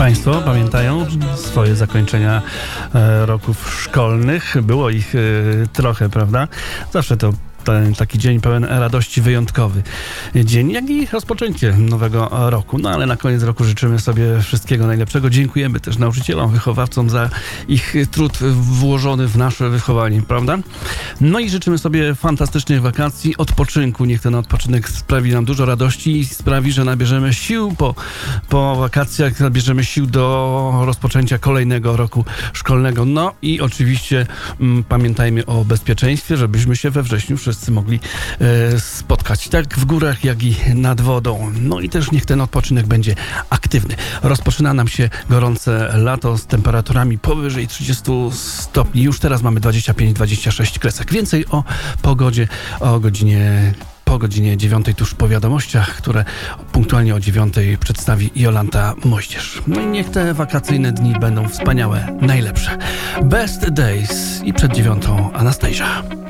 Państwo pamiętają swoje zakończenia roków szkolnych? Było ich trochę, prawda? Zawsze to taki dzień pełen radości, wyjątkowy dzień, jak i rozpoczęcie nowego roku. No ale na koniec roku życzymy sobie wszystkiego najlepszego. Dziękujemy też nauczycielom, wychowawcom za ich trud włożony w nasze wychowanie, prawda? No i życzymy sobie fantastycznych wakacji, odpoczynku. Niech ten odpoczynek sprawi nam dużo radości i sprawi, że nabierzemy sił po wakacjach, nabierzemy sił do rozpoczęcia kolejnego roku szkolnego. No i oczywiście pamiętajmy o bezpieczeństwie, żebyśmy się we wrześniu wszyscy mogli spotkać, tak w górach, jak i nad wodą. No i też niech ten odpoczynek będzie aktywny. Rozpoczyna nam się gorące lato z temperaturami powyżej 30 stopni. Już teraz mamy 25-26 kresek. Więcej o pogodzie po godzinie 9 tuż po wiadomościach, które punktualnie o 9 przedstawi Jolanta Moździerz. No i niech te wakacyjne dni będą wspaniałe, najlepsze. Best Days i przed 9 Anastasia.